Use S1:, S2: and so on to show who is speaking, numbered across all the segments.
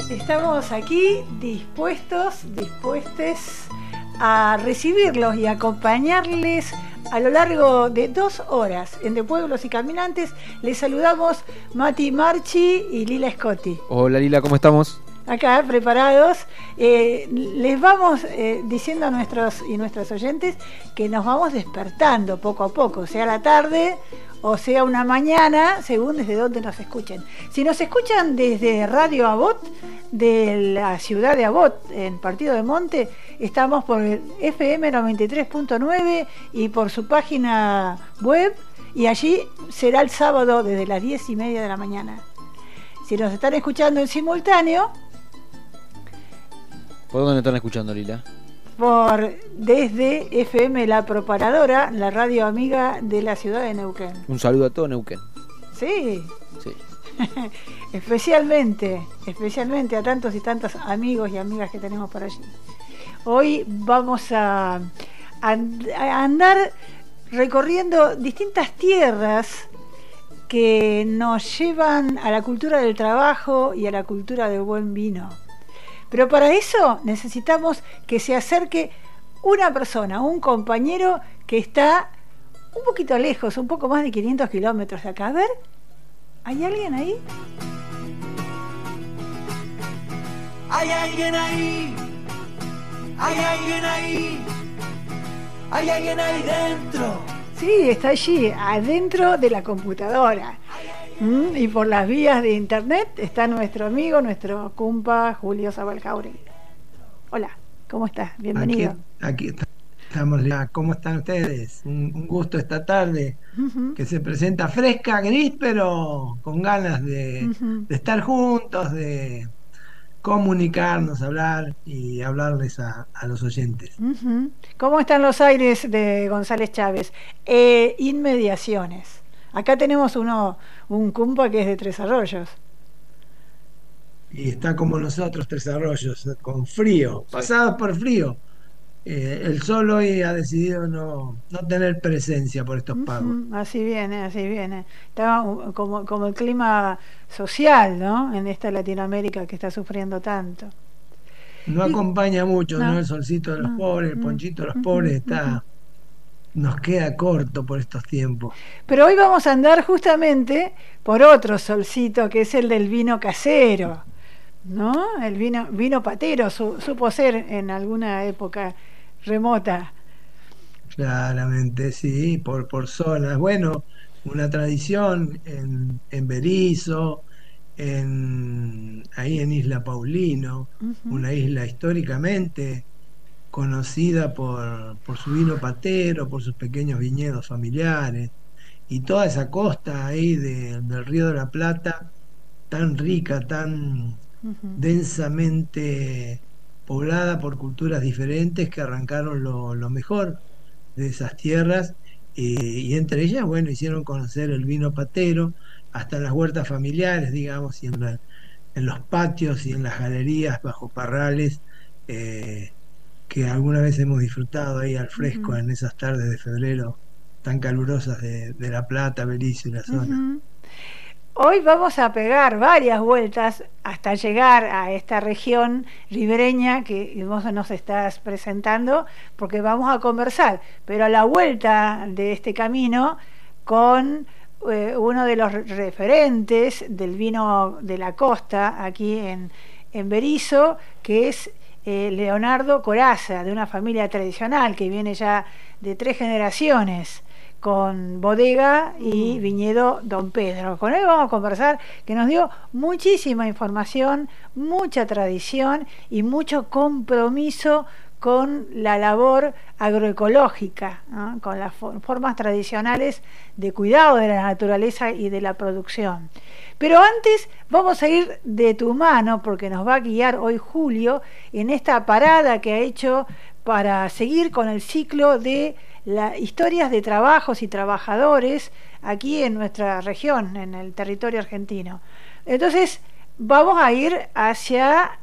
S1: Estamos aquí dispuestos a recibirlos y acompañarles a lo largo de 2 horas en De Pueblos y Caminantes. Les saludamos Mati Marchi y Lila Scotti.
S2: Hola Lila, ¿cómo estamos?
S1: Acá preparados. Les vamos diciendo a nuestros y nuestras oyentes que nos vamos despertando poco a poco, sea la tarde o sea una mañana, según desde donde nos escuchen. Si nos escuchan desde Radio Abot, de la ciudad de Abot, en Partido de Monte, estamos por el FM 93.9 y por su página web, y allí será el sábado desde las 10:30 de la mañana. Si nos están escuchando en simultáneo,
S2: ¿por dónde están escuchando, Lila?
S1: Desde FM La Proparadora, la radio amiga de la ciudad de Neuquén.
S2: Un saludo a todo Neuquén.
S1: Sí.
S2: Sí.
S1: especialmente a tantos y tantos amigos y amigas que tenemos por allí. Hoy vamos a andar recorriendo distintas tierras que nos llevan a la cultura del trabajo y a la cultura del buen vino. Pero para eso necesitamos que se acerque una persona, un compañero que está un poquito lejos, un poco más de 500 kilómetros de acá. A ver, ¿hay alguien ahí?
S3: Hay alguien ahí, hay alguien ahí, hay alguien ahí dentro.
S1: Sí, está allí, adentro de la computadora. Y por las vías de internet está nuestro amigo, nuestro cumpa Julio Zabaljáuregui. Hola, ¿cómo estás? Bienvenido.
S4: Aquí estamos. ¿Cómo están ustedes? Un gusto esta tarde, que se presenta fresca, gris, pero con ganas de estar juntos, de comunicarnos, hablar y hablarles a los oyentes.
S1: ¿Cómo están los aires de González Chávez? Inmediaciones. Acá tenemos un cumpa que es de Tres Arroyos.
S4: Y está como nosotros, Tres Arroyos, con frío, pasados por frío. El sol hoy ha decidido no tener presencia por estos pagos.
S1: Así viene. Está como el clima social, ¿no? En esta Latinoamérica que está sufriendo tanto.
S4: No acompaña mucho, ¿no? El solcito de los pobres, el ponchito de los pobres nos queda corto por estos tiempos.
S1: Pero hoy vamos a andar justamente por otro solcito, que es el del vino casero, ¿no? El vino patero supo ser en alguna época remota.
S4: Claramente, sí, por zonas. Bueno, una tradición en Berisso, ahí en Isla Paulino, una isla históricamente conocida por su vino patero, por sus pequeños viñedos familiares, y toda esa costa ahí del Río de la Plata, tan rica, tan densamente poblada por culturas diferentes que arrancaron lo mejor de esas tierras, y entre ellas, bueno, hicieron conocer el vino patero hasta en las huertas familiares, digamos, y en los patios y en las galerías bajo parrales, que alguna vez hemos disfrutado ahí al fresco en esas tardes de febrero tan calurosas de La Plata, Berisso y la zona.
S1: Hoy vamos a pegar varias vueltas hasta llegar a esta región ribereña que vos nos estás presentando, porque vamos a conversar, pero a la vuelta de este camino con uno de los referentes del vino de la costa aquí en Berisso, que es Leonardo Corazza, de una familia tradicional que viene ya de 3 generaciones, con bodega y viñedo Don Pedro. Con él vamos a conversar, que nos dio muchísima información, mucha tradición y mucho compromiso con la labor agroecológica, ¿no? Con las formas tradicionales de cuidado de la naturaleza y de la producción. Pero antes vamos a ir de tu mano, porque nos va a guiar hoy Julio en esta parada que ha hecho para seguir con el ciclo de historias de trabajos y trabajadores aquí en nuestra región, en el territorio argentino. Entonces vamos a ir hacia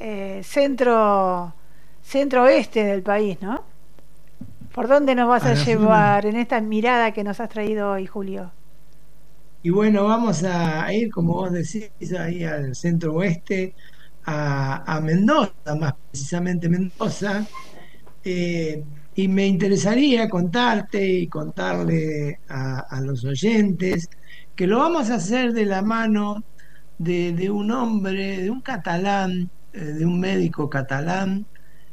S1: centro-oeste del país, ¿no? ¿Por dónde nos vas a llevar en esta mirada que nos has traído hoy, Julio?
S4: Y bueno, vamos a ir, como vos decís, ahí al centro oeste, a Mendoza, más precisamente Mendoza, y me interesaría contarte y contarle a los oyentes que lo vamos a hacer de la mano de un hombre, de un catalán, de un médico catalán,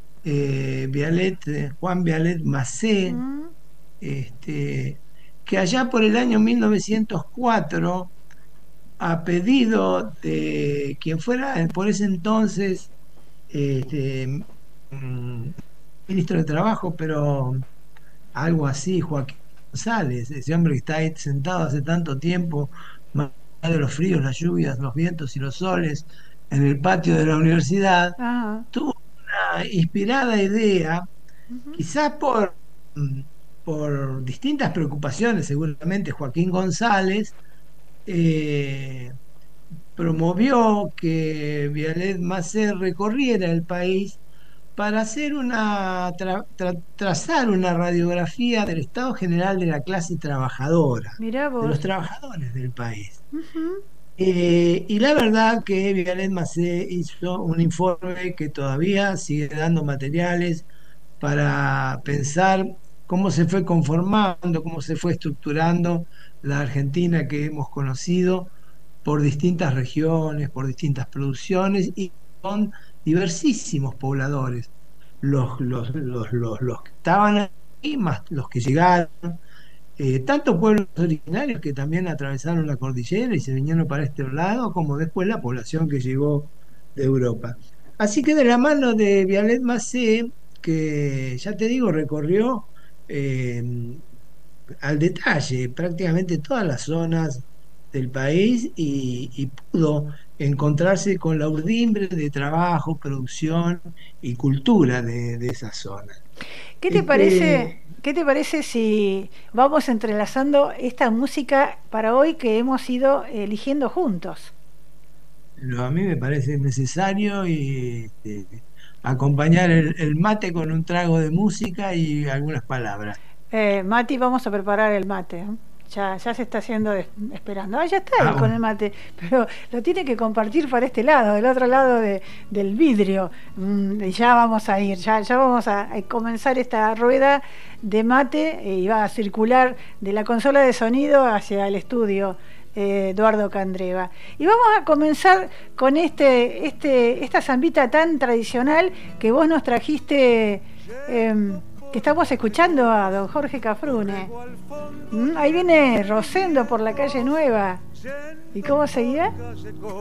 S4: Juan Vialet Massé,
S1: Mm.
S4: este, que allá por el año 1904, a pedido de quien fuera por ese entonces este, mm, ministro de Trabajo, pero algo así, Joaquín González, ese hombre que está ahí sentado hace tanto tiempo, más allá de los fríos, las lluvias, los vientos y los soles, en el patio de la universidad,
S1: Ajá.
S4: tuvo una inspirada idea,
S1: Ujú.
S4: quizás mm, por distintas preocupaciones, seguramente Joaquín González, eh, promovió que Vialet Massé recorriera el país para hacer trazar una radiografía del estado general de la clase trabajadora,
S1: Mirá
S4: de los
S1: vos.
S4: trabajadores del país.
S1: Ujú.
S4: Y la verdad que Vialet Massé hizo un informe que todavía sigue dando materiales para pensar cómo se fue conformando, cómo se fue estructurando la Argentina que hemos conocido por distintas regiones, por distintas producciones y con diversísimos pobladores. Los que estaban ahí, más los que llegaron, tanto pueblos originarios que también atravesaron la cordillera y se vinieron para este lado, como después la población que llegó de Europa. Así que de la mano de Vialet Massé, que ya te digo, recorrió eh, al detalle prácticamente todas las zonas del país y pudo encontrarse con la urdimbre de trabajo, producción y cultura de esas zonas.
S1: ¿Qué te parece?
S4: Este,
S1: ¿Qué te parece si vamos entrelazando esta música para hoy que hemos ido eligiendo juntos?
S4: a mí me parece necesario y acompañar el mate con un trago de música y algunas palabras.
S1: Mati, vamos a preparar el mate. ¿Eh? Ya se está haciendo esperando. Ah, ya está
S4: Ah,
S1: él con
S4: bueno.
S1: el mate, pero lo tiene que compartir para este lado, del otro lado del vidrio. Y ya vamos a ir, ya vamos a comenzar esta rueda de mate y va a circular de la consola de sonido hacia el estudio. Eduardo Candreva. Y vamos a comenzar con esta zambita tan tradicional que vos nos trajiste, que estamos escuchando a don Jorge Cafrune. Ahí viene Rosendo por la calle Nueva. ¿Y cómo seguía?